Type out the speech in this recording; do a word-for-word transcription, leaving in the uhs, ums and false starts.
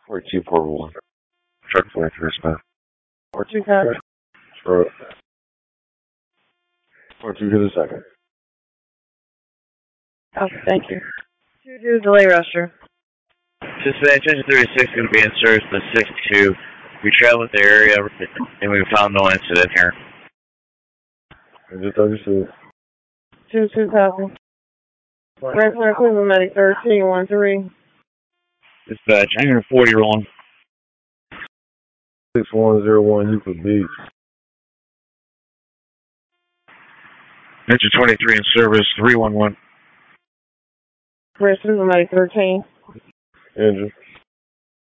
forty-two four one. Truck twenty-three Smith. forty-two car. Truck. forty-two to the second. Oh, thank you. two two delay restroom. Dispatch engine thirty-six going to be in service to six two. We traveled the area and we found no incident here. Engine thirty-six. two two copy. Regular Cleveland Medic thirteen one three. Dispatch, engine forty rolling. six one zero one Euclid Beach. Engine twenty-three in service, three one one. Regular Cleveland Medic thirteen. Engine.